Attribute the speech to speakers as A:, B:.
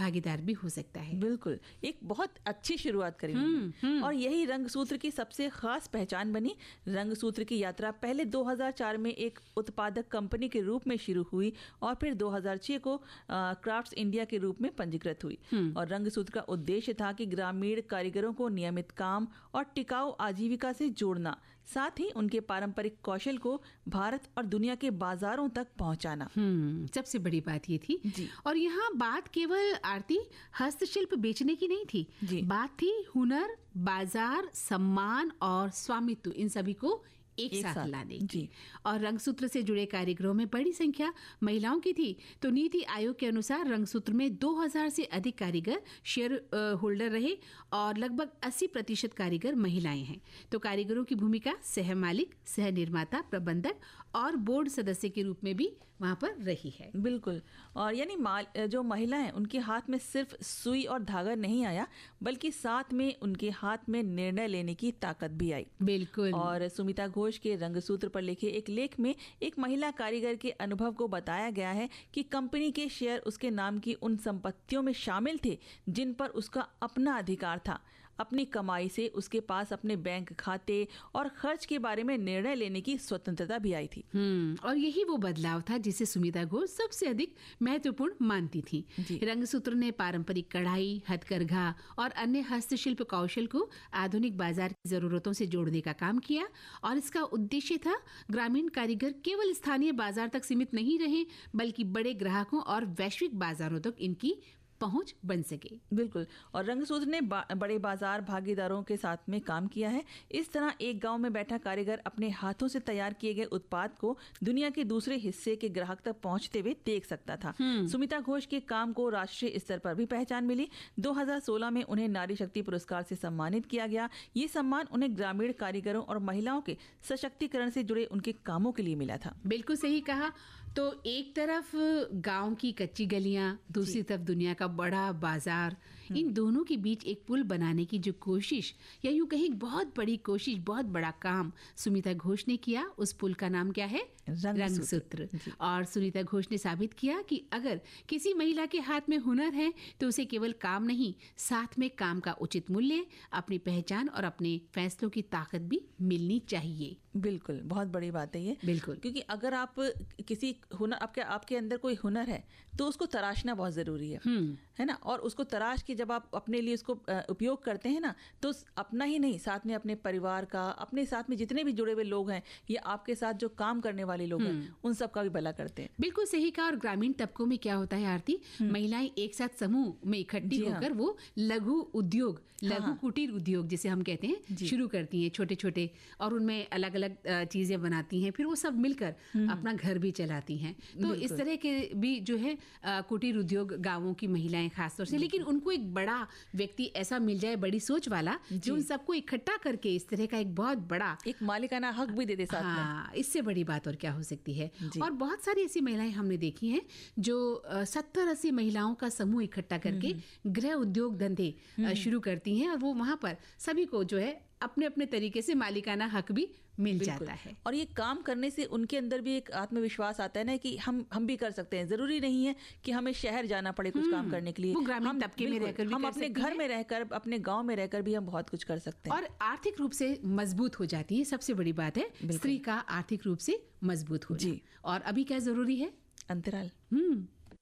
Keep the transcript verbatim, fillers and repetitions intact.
A: भागीदार भी हो सकता है।
B: बिल्कुल, एक बहुत अच्छी शुरुआत करी हमने और यही रंगसूत्र की सबसे खास पहचान बनी। रंगसूत्र की यात्रा पहले दो हज़ार चार में एक उत्पादक कंपनी के रूप में शुरू हुई और फिर दो हज़ार छह को क्राफ्ट्स इंडिया के रूप में पंजीकृत हुई। और रंगसूत्र का उद्देश्य था कि ग्रामीण कारीगरों को नियमित काम और टिकाऊ आजीविका से जोड़ना, साथ ही उनके पारंपरिक कौशल को भारत और दुनिया के बाजारों तक पहुंचाना।
A: हम्म सबसे बड़ी बात ये थी
B: जी।
A: और यहाँ बात केवल आरती हस्तशिल्प बेचने की नहीं थी
B: जी।
A: बात थी हुनर, बाजार, सम्मान और स्वामित्व, इन सभी को एक,
B: एक
A: साथ,
B: साथ
A: लाने
B: जी।
A: की। और रंगसूत्र से जुड़े कारीगरों में बड़ी संख्या महिलाओं की थी। तो नीति आयोग के अनुसार रंगसूत्र में दो हज़ार से अधिक कारीगर शेयर होल्डर रहे और लगभग अस्सी प्रतिशत कारीगर महिलाएं हैं। तो कारीगरों की भूमिका सह मालिक, सह निर्माता, प्रबंधक और बोर्ड सदस्य के रूप में भी वहां पर रही है।
B: बिल्कुल, और यानी जो महिलाएं, उनके हाथ में सिर्फ सुई और धागा नहीं आया, बल्कि साथ में उनके हाथ में निर्णय लेने की ताकत भी आई।
A: बिल्कुल।
B: और सुमिता घोष के रंगसूत्र पर लिखे एक लेख में एक महिला कारीगर के अनुभव को बताया गया है कि कंपनी के शेयर उसके नाम की उन संपत्तियों में शामिल थे जिन पर उसका अपना अधिकार था। अपनी कमाई से उसके पास अपने बैंक खाते और खर्च के बारे में निर्णय लेने की स्वतंत्रता भी आई थी।
A: हम्म और यही वो बदलाव था जिसे सुमिता घोष सबसे अधिक महत्वपूर्ण मानती थी। रंगसूत्र ने पारंपरिक कढ़ाई, हथकरघा और अन्य हस्तशिल्प कौशल को आधुनिक बाजार की जरूरतों से जोड़ने का काम किया और इसका उद्देश्य था ग्रामीण कारीगर केवल स्थानीय बाजार तक सीमित नहीं रहे, बल्कि बड़े ग्राहकों और वैश्विक बाजारों तक इनकी पहुंच बन सके।
B: बिल्कुल, और रंगसूत्र ने बा, बड़े बाजार भागीदारों के साथ में काम किया है। इस तरह एक गांव में बैठा कारीगर अपने हाथों से तैयार किए गए उत्पाद को दुनिया के दूसरे हिस्से के ग्राहक तक पहुंचते हुए देख सकता था। सुमिता घोष के काम को राष्ट्रीय स्तर पर भी पहचान मिली। दो हज़ार सोलह में उन्हें नारी शक्ति पुरस्कार से सम्मानित किया गया। ये सम्मान उन्हें ग्रामीण कारीगरों और महिलाओं के सशक्तिकरण से जुड़े उनके कामों के लिए मिला था।
A: बिल्कुल सही कहा। तो एक तरफ गांव की कच्ची गलियां, दूसरी तरफ दुनिया का बड़ा बाजार, इन दोनों के बीच एक पुल बनाने की जो कोशिश, या यूं कहीं बहुत बड़ी कोशिश, बहुत बड़ा काम सुमिता घोष ने किया। उस पुल का नाम क्या है? रंगसूत्र। और सुनीता घोष ने साबित किया कि अगर किसी महिला के हाथ में हुनर है तो उसे केवल काम नहीं, साथ में काम का उचित मूल्य, अपनी पहचान और अपने फैसलों की ताकत भी मिलनी चाहिए।
B: बिल्कुल, बहुत बड़ी बात है ये।
A: बिल्कुल,
B: क्योंकि अगर आप किसी हुनर, आपके आपके अंदर कोई हुनर है तो उसको तराशना बहुत जरूरी है, है ना। और उसको तराश के जब आप अपने लिए उसको उपयोग करते हैं ना, तो अपना ही नहीं, साथ में अपने परिवार का, अपने साथ में जितने भी जुड़े हुए लोग हैं या आपके साथ जो काम करने वाले लोग हैं, उन सब का भी भला करते हैं।
A: बिल्कुल सही कहा। और ग्रामीण तबकों में क्या होता है आरती, महिलाएं एक साथ समूह में इकट्ठी होकर वो लघु उद्योग, लघु कुटीर उद्योग जिसे हम कहते हैं, शुरू करती हैं, छोटे छोटे, और उनमें अलग अलग चीजें बनाती हैं, फिर वो सब मिलकर अपना घर भी चलाती हैं। तो इस तरह के भी जो है कुटीर उद्योग गांवों की महिलाएं खासतौर से, लेकिन उनको एक बड़ा व्यक्ति ऐसा मिल जाए, बड़ी सोच वाला, जो उन सबको इकट्ठा करके इस तरह का एक बहुत बड़ा
B: एक मालिकाना हक भी दे दे साथ
A: हाँ, में। इससे बड़ी बात और क्या हो सकती है। और बहुत सारी ऐसी महिलाएं हमने देखी हैं जो सत्तर अस्सी महिलाओं का समूह इकट्ठा करके गृह उद्योग धंधे शुरू करती हैं और वो वहां पर सभी को जो है अपने अपने तरीके से मालिकाना हक भी मिल जाता है।
B: और ये काम करने से उनके अंदर भी एक आत्मविश्वास आता है ना कि हम हम भी कर सकते हैं। जरूरी नहीं है कि हमें शहर जाना पड़े कुछ काम करने के लिए।
A: वो ग्रामीण तबके में रहकर
B: हम अपने घर में रहकर, अपने गांव में रहकर भी हम बहुत कुछ कर सकते हैं
A: और आर्थिक रूप से मजबूत हो जाती है। सबसे बड़ी बात है स्त्री का आर्थिक रूप से मजबूत हो। जी। और अभी क्या जरूरी है?
B: अंतराल।
A: हम्म